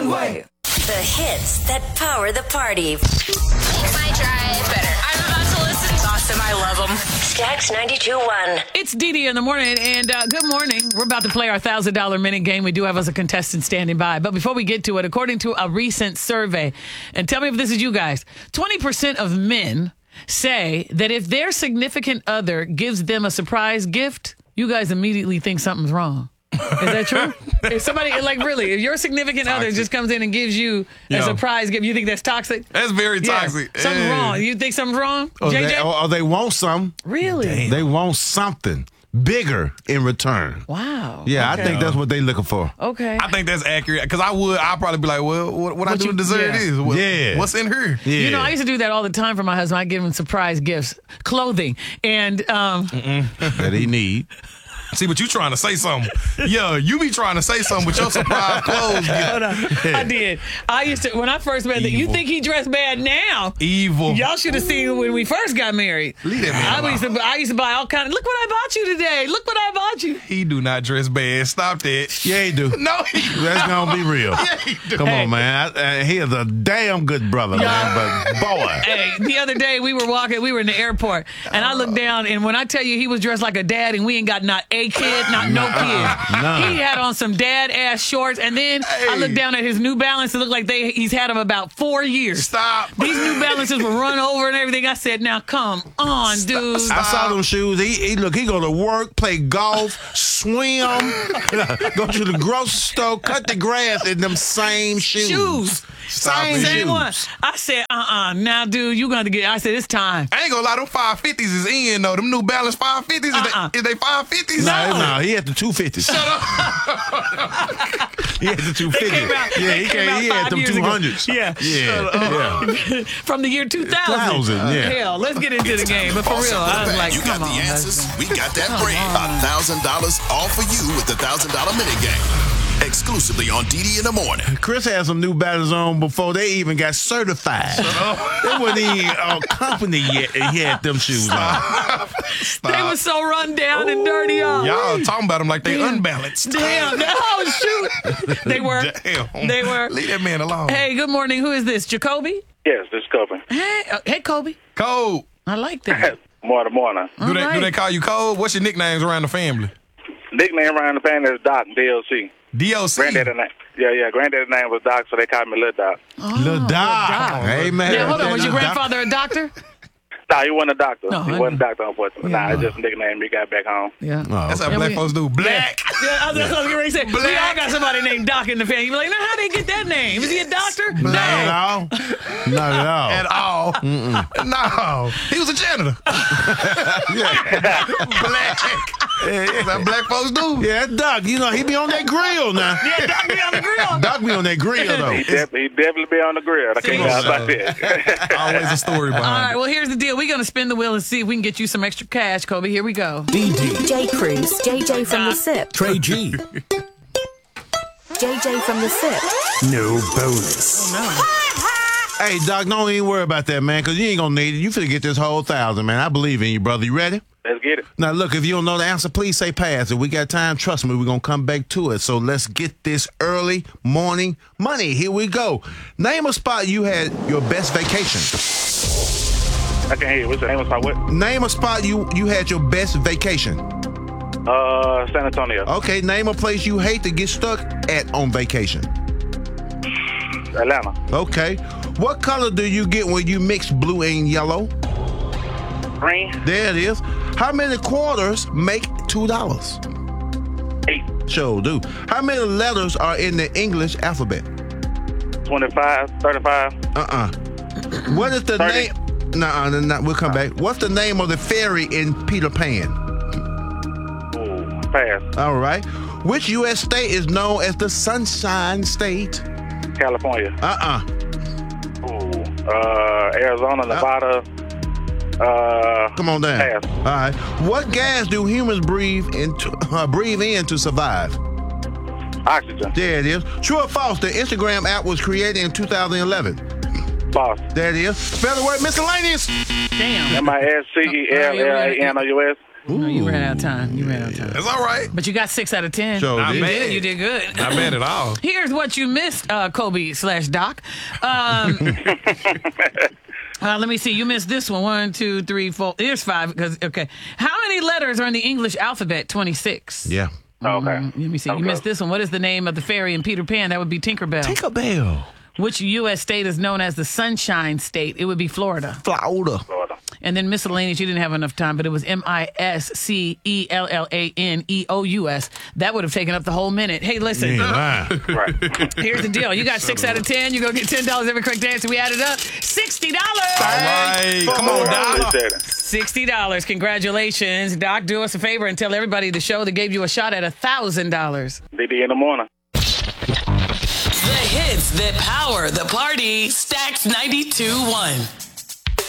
way. The hits that power the party. Make my drive better. I'm about to listen. It's awesome. I love them. Stacks 92.1. It's Dee in the morning, and good morning. We're about to play our $1,000 minute game. We do have us a contestant standing by. But before we get to it, according to a recent survey, and tell me if this is you guys, 20% of men say that if their significant other gives them a surprise gift, you guys immediately think something's wrong. Is that true? If somebody, like, really, if your significant other just comes in and gives you a surprise gift, you think that's toxic? That's very toxic. Yeah. Something's wrong. You think something's wrong? Or JJ? they want something. Really? Damn. They want something bigger in return. Wow. Yeah, Okay. I think that's what they looking for. Okay. I think that's accurate because I'd probably be like, well, what I do to deserve this? What's in here? Yeah. You know, I used to do that all the time for my husband. I give him surprise gifts, clothing, and that he need. See, but you trying to say something. Yeah, you be trying to say something with your surprise clothes. hold on. I did. I used to, when I first met him, you think he dressed bad now? Evil. Y'all should have seen when we first got married. Leave that man I used to buy all kind of, look what I bought you today. Look what I bought you. He do not dress bad. Stop that. Yeah, he do. No, he Let's gonna be real. Yeah, he do. Come on, man. He is a damn good brother, man. But boy, Hey, the other day we were in the airport, and I looked down, and when I tell you he was dressed like a dad, and we ain't got not a kid, not no kid. None. He had on some dad-ass shorts, and then I looked down at his New Balance. It looked like he's had them about 4 years. Stop. These New Balances were run over and everything. I said, now come on, dude. I saw them shoes. He go to work, play golf, swim, go to the grocery store, cut the grass in them same shoes. Stop Same it. Same shoes. one. I said, now, dude, you gonna get. I said, it's time. I ain't gonna lie, them 550s is in though. Them New Balance 550s, is they 550s? No, he had the 250s. Shut up. He had the 250s. They came out He had 5 them years ago. 200s. Yeah. From the year 2000. Yeah. Hell, let's get into the game. But for real, I was like, You got come the on. answers. We got that bread. $1,000 all for you with the $1,000 minute game. Exclusively on DD in the morning. Chris had some New Balance on before they even got certified. They wasn't even a company yet. He had them shoes on. They were so run down and dirty, y'all. Y'all talking about them like they unbalanced. Damn. Oh, shoot. They were. Damn. They were. Leave that man alone. Hey, good morning. Who is this? Jacoby? Yes, this is Kobe. Hey, Kobe. Cole. I like that. Morning. Do they call you Cole? What's your nicknames around the family? Nickname around the family is Doc, DLC. DLC. Granddaddy name. Yeah. Granddaddy's name was Doc, so they called me Lil Doc. Lil Doc. Hey, man. Yeah, hold on. Was your Lil grandfather a doctor? Nah, he wasn't a doctor. No, he I- wasn't a doctor, unfortunately. Yeah. Nah, it's just a nickname he got back home. Yeah. That's how Yeah, black we- folks do. Black. Yeah, that's what I was getting ready to say. We all got somebody named Doc in the family. You be like, now how they get that name? Is he a doctor? Not at all. Not at all. At all. No. He was a janitor. Black. That's how black folks do. Yeah, that's Doc. You know, he be on that grill now. Yeah, Doc be on the grill. Doc be on that grill, though. He definitely be on the grill. I can't lie about that. Always a story All behind right, well, here's the deal. We're going to spin the wheel and see if we can get you some extra cash, Kobe. Here we go. DJ J. Cruz, JJ from the SIP. Trey G. JJ from the SIP. No bonus. Hey, Doc, don't even worry about that, man, because you ain't going to need it. You finna get this whole 1,000, man. I believe in you, brother. You ready? Let's get it. Now, look, if you don't know the answer, please say pass. If we got time, trust me, we're going to come back to it. So let's get this early morning money. Here we go. Name a spot you had your best vacation. I can't hear you. What's your name? What? Name a spot you had your best vacation. San Antonio. Okay, name a place you hate to get stuck at on vacation. Atlanta. Okay. What color do you get when you mix blue and yellow? Green. There it is. How many quarters make $2? 8. Sure do. How many letters are in the English alphabet? 25. 35. What is the 30. name? Nah, we'll come back. What's the name of the fairy in Peter Pan? Ooh, pass. All right. Which U.S. state is known as the Sunshine State? California. Ooh, Arizona, Nevada. Come on down. Pass. All right. What gas do humans breathe in to survive? Oxygen. There it is. True or false? The Instagram app was created in 2011. False. There it is. Spell the word miscellaneous. Damn. MISCELLANOUS. No, you ran out of time. That's all right. But you got 6 out of 10. Sure Not did. bad. You did good. Not bad at all. Here's what you missed, Kobe/Doc. Let me see. You missed this one. 1, 2, 3, 4. Here's 5. Okay. How many letters are in the English alphabet? 26. Yeah. Okay. Let me see. You missed this one. What is the name of the fairy in Peter Pan? That would be Tinkerbell. Tinkerbell. Which U.S. state is known as the Sunshine State? It would be Florida. Florida. And then miscellaneous, you didn't have enough time, but it was MISCELLANEOUS. That would have taken up the whole minute. Hey, listen. Right. Here's the deal. You got 6 out of 10. You're going to get $10 every correct answer. We added up. $60. All right. Come on, Doc. $60. Congratulations. Doc, do us a favor and tell everybody the show that gave you a shot at $1,000. DD in the morning. The hits that power the party. Stacks 92.1.